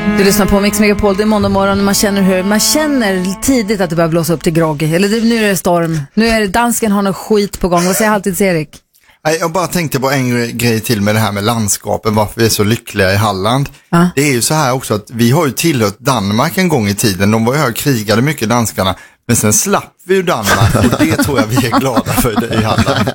Du lyssnar på Mix Megapol, det är måndag morgon och man känner tidigt att det börjar blåsa upp till grogg. Eller nu är det storm. Nu är det dansken har något skit på gång. Vad säger Halvtids-Erik? Jag bara tänkte på en grej till med det här med landskapen, varför vi är så lyckliga i Halland. Det är ju så här också att vi har ju tillhört Danmark en gång i tiden. De var ju här och krigade mycket, danskarna. Men sen slapp vi ju Danmark och det tror jag vi är glada för det i Halland.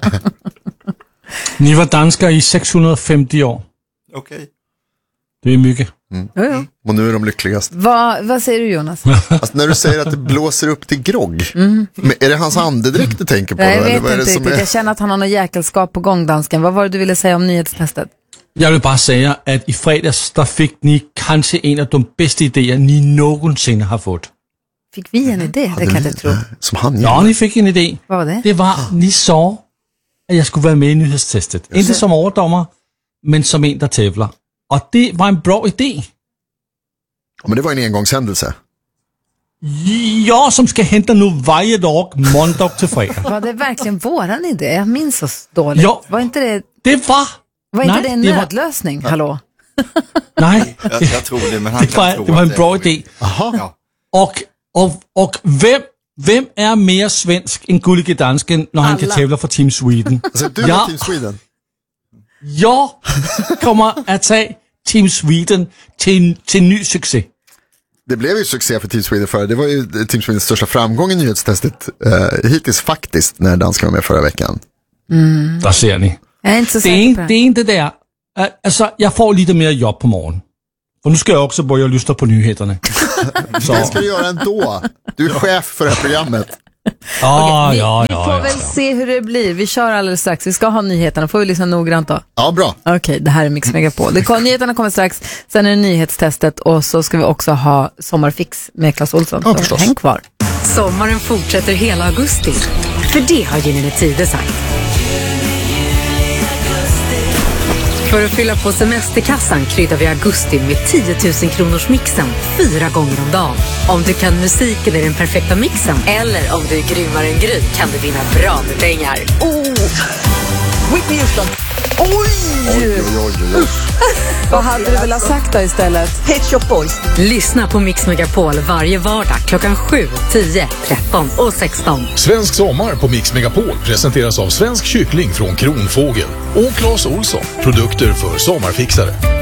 Ni var danskar i 650 år. Okej. Det är mycket. Jo. Och nu är de lyckligast. Vad säger du, Jonas? Alltså, när du säger att det blåser upp till grogg, men är det hans andedräkt du tänker på? Nej, jag eller vet vad är det inte som riktigt. är... Jag känner att han har något jäkelskap på gång, dansken. Vad var det du ville säga om nyhetstestet? Jag vill bara säga att i fredags där fick ni kanske en av de bästa idéer ni någonsin har fått. Fick vi en idé? Det kan jag inte tro. Som han Ja, ni fick en idé. Vad var det? Det var, ni sa att jag skulle vara med i nyhetstestet. Inte som överdomare, men som en där tävlar. Och det var en bra idé. Ja, men det var en engångshändelse. Ja, som ska hända nu varje dag, måndag till fredag. Var det verkligen våran idé? Jag minns så dåligt. Ja. Var inte det Nej, det en nödlösning? Hallå? Nej, Jag tror det, men han det var en bra idé. Ja. Och vem är mer svensk än Gullige Dansken när han kan tävla för Team Sweden? Alltså, du var Team Sweden? Jag kommer att ta Team Sweden till ny succé. Det blev ju succé för Team Sweden förra. Det var ju Team Swedens största framgång i nyhetstestet hittills faktiskt, när danskarna var med förra veckan. Där ser ni. Jag är inte så säker på Det är inte där. Alltså, jag får lite mer jobb på morgon. Och nu ska jag också börja lyssna på nyheterna. Så. Det ska du göra ändå. Du är chef för det här programmet. Vi får väl se hur det blir. Vi kör alldeles strax. Vi ska ha nyheterna. Får vi lyssna noggrant då? Ja, bra. Okej, det här är Mix Megapol. Nyheterna kommer strax. Sen är det nyhetstestet. Och så ska vi också ha sommarfix med Claes Olsson. Ja, förstås. Häng kvar. Sommaren fortsätter hela augusti. För det har Gyllene Tider sagt. För att fylla på semesterkassan kryddar vi augusti med 10 000 kronors mixen 4 gånger om dagen. Om du kan musiken i den perfekta mixen eller om du är grymmare än Gry kan du vinna bra med pengar. Whitney Houston. Oj! Vad hade du velat sagt då istället? Pet Shop Boys. Lyssna på Mix Megapol varje vardag klockan 7, 10, 13 och 16. Svensk sommar på Mix Megapol presenteras av Svensk kyckling från Kronfågel och Claes Olsson, produkter för sommarfixare.